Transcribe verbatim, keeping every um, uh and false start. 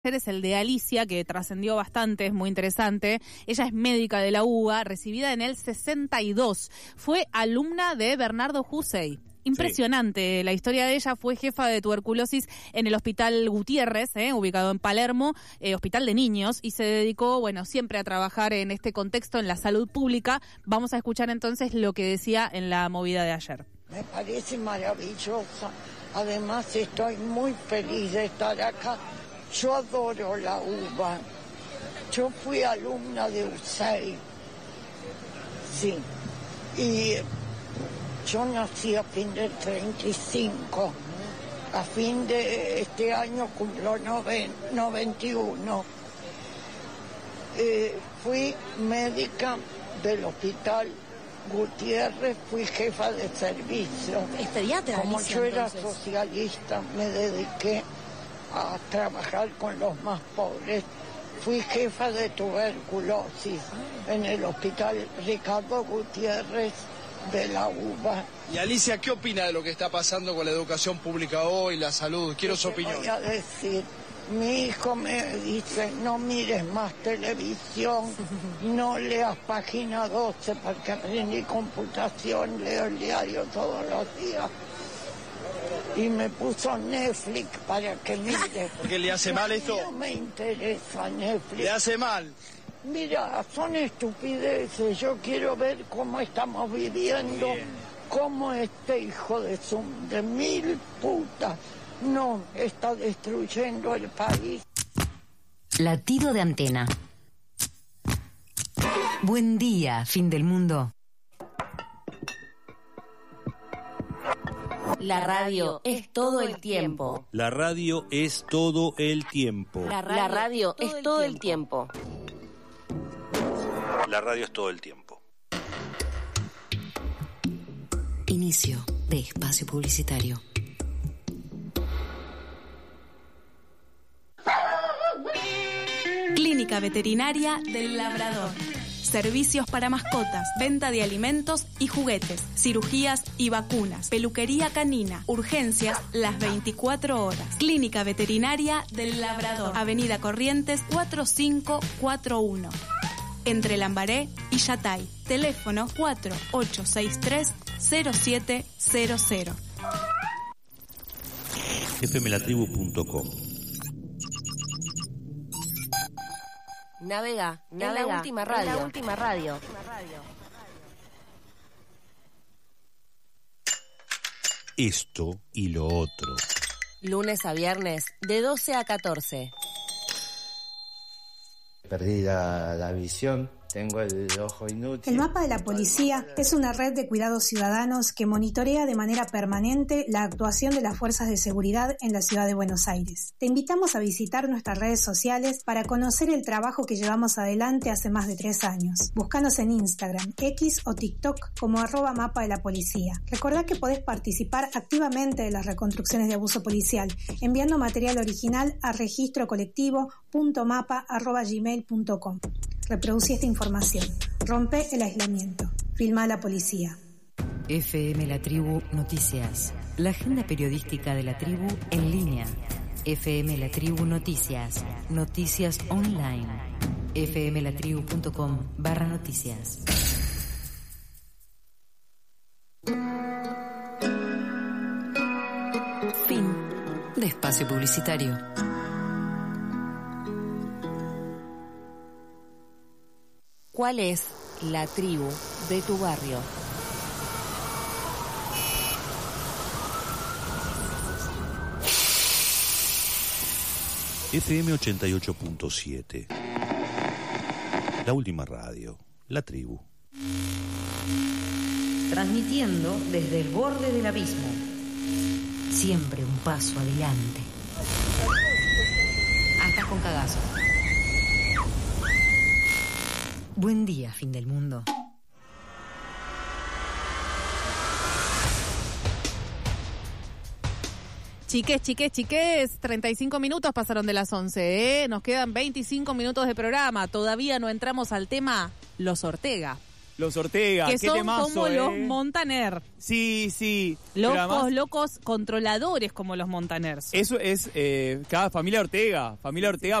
es el de Alicia, que trascendió bastante, es muy interesante. Ella es médica de la U B A, recibida en el sesenta y dos. Fue alumna de Bernardo Hussey. Impresionante, sí. La historia de ella. Fue jefa de tuberculosis en el Hospital Gutiérrez, eh, ubicado en Palermo, eh, hospital de niños, y se dedicó, bueno, siempre a trabajar en este contexto, en la salud pública. Vamos a escuchar entonces lo que decía en la movida de ayer. Me parece maravillosa. Además, estoy muy feliz de estar acá. Yo adoro la U B A. Yo fui alumna de Hussey. Sí. Y yo nací a fin del treinta y cinco. A fin de este año cumplo noventa y uno. Eh, fui médica del Hospital Gutiérrez, fui jefa de servicio. ¿Es pediatra? Como Alicia, yo era entonces socialista, me dediqué a trabajar con los más pobres. Fui jefa de tuberculosis en el Hospital Ricardo Gutiérrez de la U B A. Y Alicia, ¿qué opina de lo que está pasando con la educación pública hoy, la salud? Quiero su opinión. Voy a decir, mi hijo me dice, no mires más televisión, no leas página doce, porque aprendí computación, leo el diario todos los días. Y me puso Netflix para que mire. ¿Por qué le hace mal esto? No me interesa Netflix. ¿Le hace mal? Mira, son estupideces. Yo quiero ver cómo estamos viviendo, cómo este hijo de su de mil putas no está destruyendo el país. Latido de antena. Buen día, fin del mundo. La radio es todo el tiempo. La radio es todo el tiempo. La radio, La radio es todo, todo el tiempo. La radio es todo el tiempo. Inicio de espacio publicitario. Clínica Veterinaria del Labrador. Servicios para mascotas, venta de alimentos y juguetes, cirugías y vacunas, peluquería canina, urgencias las veinticuatro horas. Clínica Veterinaria del Labrador, Avenida Corrientes cuatro cinco cuatro uno, entre Lambaré y Yatay. Teléfono cuatro ocho seis tres cero siete cero cero. F M la tribu punto com. Navega, navega, en la última radio. En la última radio. Esto y lo otro. Lunes a viernes, de doce a catorce. Perdí la, la visión. Tengo el ojo inútil. El Mapa de la Policía es una red de cuidados ciudadanos que monitorea de manera permanente la actuación de las fuerzas de seguridad en la ciudad de Buenos Aires. Te invitamos a visitar nuestras redes sociales para conocer el trabajo que llevamos adelante hace más de tres años. Búscanos en Instagram, X o TikTok como arroba Mapa de la Policía. Recordá que podés participar activamente de las reconstrucciones de abuso policial enviando material original a registro colectivo punto mapa arroba gmail punto com. Reproducí esta información. Rompe el aislamiento. Filma a la policía. F M La Tribu Noticias. La agenda periodística de la tribu en línea. F M La Tribu Noticias. Noticias online. F M la tribu punto com barra noticias. Fin de espacio publicitario. ¿Cuál es la tribu de tu barrio? F M ochenta y ocho punto siete. La última radio. La tribu. Transmitiendo desde el borde del abismo. Siempre un paso adelante. Hasta con cagazo. Buen día, fin del mundo. Chiques, chiques, chiques, treinta y cinco minutos pasaron de las once, ¿eh? Nos quedan veinticinco minutos de programa. Todavía no entramos al tema Los Ortega. Los Ortega, que qué son temazo, como eh. los Montaner. Sí, sí. Locos, además, locos controladores como los Montaners. eso es eh, cada familia Ortega. Familia Ortega